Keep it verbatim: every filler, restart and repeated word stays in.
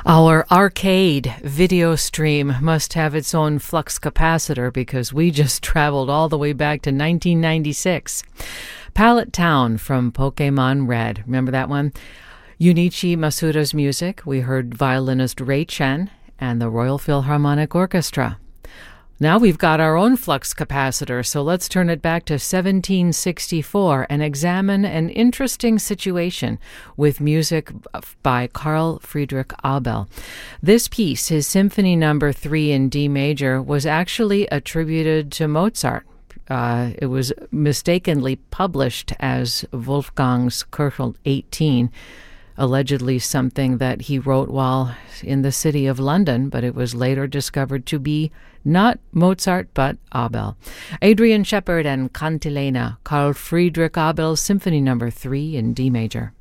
Our arcade video stream must have its own flux capacitor because we just traveled all the way back to nineteen ninety-six. Pallet Town from Pokemon Red. Remember that one? Junichi Masuda's music. We heard violinist Ray Chen and the Royal Philharmonic Orchestra. Now we've got our own flux capacitor, so let's turn it back to seventeen sixty-four and examine an interesting situation with music by Carl Friedrich Abel. This piece, his Symphony Number three in D major, was actually attributed to Mozart. Uh, it was mistakenly published as Wolfgang's Köchel eighteen, allegedly something that he wrote while in the city of London, but it was later discovered to be not Mozart, but Abel. Adrian Shepard and Cantilena, Carl Friedrich Abel's Symphony Number three in D major.